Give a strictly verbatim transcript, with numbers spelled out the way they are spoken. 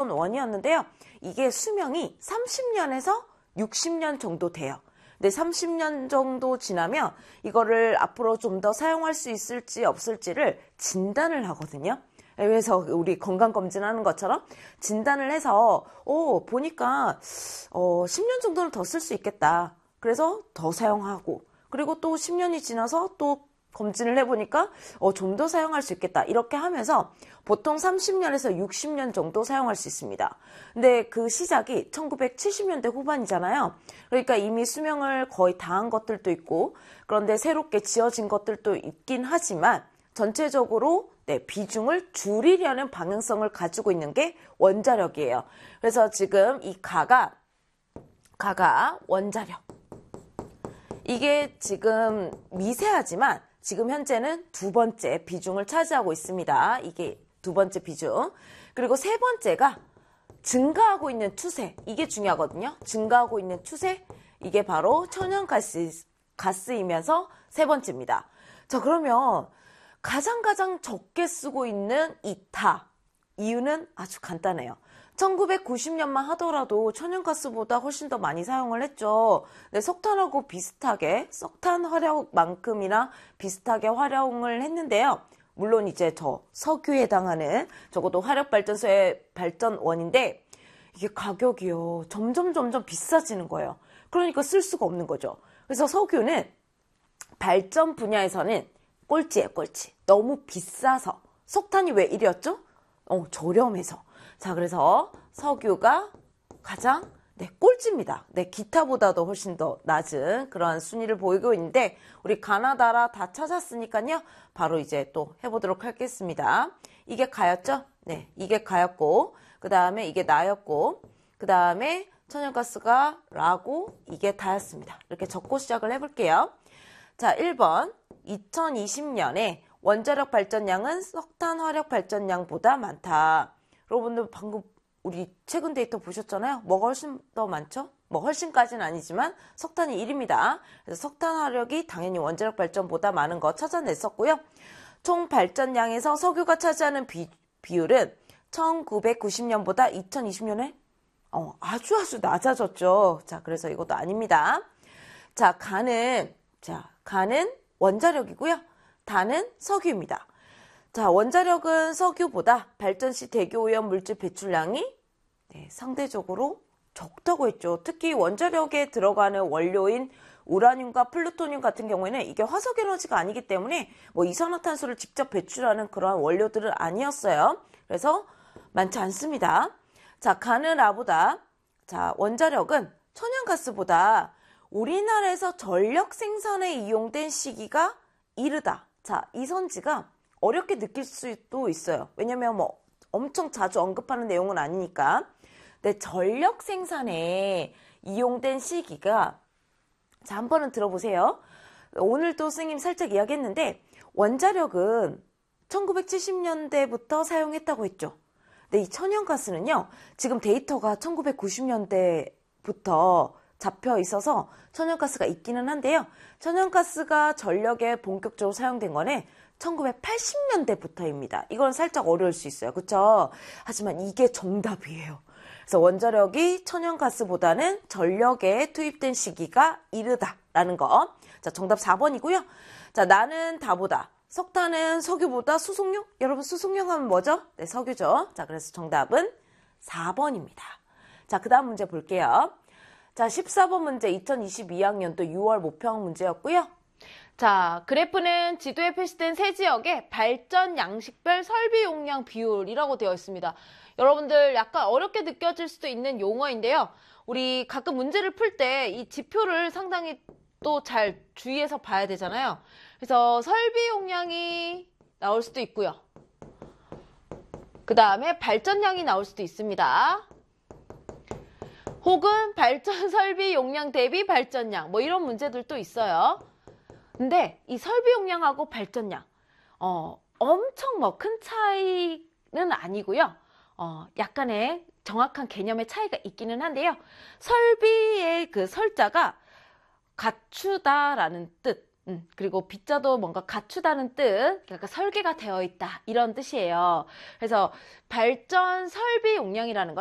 발전원이었는데요. 이게 수명이 삼십 년에서 육십 년 정도 돼요. 근데 삼십 년 정도 지나면 이거를 앞으로 좀 더 사용할 수 있을지 없을지를 진단을 하거든요. 그래서 우리 건강검진하는 것처럼 진단을 해서 오, 보니까 어, 십 년 정도는 더 쓸 수 있겠다. 그래서 더 사용하고 그리고 또 십 년이 지나서 또 검진을 해보니까 어, 좀 더 사용할 수 있겠다. 이렇게 하면서 보통 삼십 년에서 육십 년 정도 사용할 수 있습니다. 근데 그 시작이 천구백칠십 년대 후반이잖아요. 그러니까 이미 수명을 거의 다한 것들도 있고 그런데 새롭게 지어진 것들도 있긴 하지만 전체적으로 네, 비중을 줄이려는 방향성을 가지고 있는 게 원자력이에요. 그래서 지금 이 가가 가가 원자력 이게 지금 미세하지만 지금 현재는 두 번째 비중을 차지하고 있습니다. 이게 두 번째 비중. 그리고 세 번째가 증가하고 있는 추세. 이게 중요하거든요. 증가하고 있는 추세. 이게 바로 천연가스, 가스이면서 세 번째입니다. 자, 그러면 가장 가장 적게 쓰고 있는 이타. 이유는 아주 간단해요. 천구백구십 년만 하더라도 천연가스보다 훨씬 더 많이 사용을 했죠. 네, 석탄하고 비슷하게 석탄 활용만큼이나 비슷하게 활용을 했는데요. 물론 이제 저 석유에 해당하는 적어도 화력발전소의 발전원인데 이게 가격이요. 점점 점점 비싸지는 거예요. 그러니까 쓸 수가 없는 거죠. 그래서 석유는 발전 분야에서는 꼴찌예요, 꼴찌. 너무 비싸서. 석탄이 왜 이랬죠? 어, 저렴해서. 자, 그래서 석유가 가장 네, 꼴찌입니다. 네, 기타보다도 훨씬 더 낮은 그러한 순위를 보이고 있는데 우리 가나다라 다 찾았으니까요. 바로 이제 또 해보도록 하겠습니다. 이게 가였죠? 네, 이게 가였고 그 다음에 이게 나였고 그 다음에 천연가스가 라고 이게 다였습니다. 이렇게 적고 시작을 해볼게요. 자, 일 번 이천이십 년에 원자력 발전량은 석탄 화력 발전량보다 많다. 여러분들 방금 우리 최근 데이터 보셨잖아요. 뭐가 훨씬 더 많죠? 뭐 훨씬까지는 아니지만 석탄이 일입니다. 그래서 석탄 화력이 당연히 원자력 발전보다 많은 거 찾아냈었고요. 총 발전량에서 석유가 차지하는 비, 비율은 천구백구십 년보다 이천이십 년에 어, 아주 아주 낮아졌죠. 자, 그래서 이것도 아닙니다. 자, 가는 자, 가는 원자력이고요. 다는 석유입니다. 자, 원자력은 석유보다 발전 시 대기오염 물질 배출량이 네, 상대적으로 적다고 했죠. 특히 원자력에 들어가는 원료인 우라늄과 플루토늄 같은 경우에는 이게 화석 에너지가 아니기 때문에 뭐 이산화탄소를 직접 배출하는 그러한 원료들은 아니었어요. 그래서 많지 않습니다. 자, 가느라보다 자, 원자력은 천연가스보다 우리나라에서 전력 생산에 이용된 시기가 이르다. 자, 이 선지가 어렵게 느낄 수도 있어요. 왜냐면 뭐 엄청 자주 언급하는 내용은 아니니까. 근데 전력 생산에 이용된 시기가 자, 한 번은 들어보세요. 오늘도 선생님 살짝 이야기했는데 원자력은 천구백칠십 년대부터 사용했다고 했죠. 근데 이 천연가스는요. 지금 데이터가 천구백구십 년대부터 잡혀 있어서 천연가스가 있기는 한데요. 천연가스가 전력에 본격적으로 사용된 거는 천구백팔십 년대부터입니다. 이건 살짝 어려울 수 있어요. 그렇죠? 하지만 이게 정답이에요. 그래서 원자력이 천연가스보다는 전력에 투입된 시기가 이르다라는 거. 자, 정답 사 번이고요. 자, 나는 다보다. 석탄은 석유보다 수송용? 여러분 수송용 하면 뭐죠? 네, 석유죠. 자, 그래서 정답은 사 번입니다. 자, 그 다음 문제 볼게요. 자, 십사 번 문제 이천이십이 학년도 유월 모평 문제였고요. 자, 그래프는 지도에 표시된 세 지역의 발전 양식별 설비 용량 비율이라고 되어 있습니다. 여러분들 약간 어렵게 느껴질 수도 있는 용어인데요. 우리 가끔 문제를 풀 때 이 지표를 상당히 또 잘 주의해서 봐야 되잖아요. 그래서 설비 용량이 나올 수도 있고요. 그 다음에 발전량이 나올 수도 있습니다. 혹은 발전 설비 용량 대비 발전량 뭐 이런 문제들도 있어요. 근데 이 설비 용량하고 발전량 어, 엄청 뭐 큰 차이는 아니고요. 어, 약간의 정확한 개념의 차이가 있기는 한데요. 설비의 그 설자가 갖추다라는 뜻, 음, 그리고 빗자도 뭔가 갖추다는 뜻, 그러니까 설계가 되어 있다 이런 뜻이에요. 그래서 발전 설비 용량이라는 건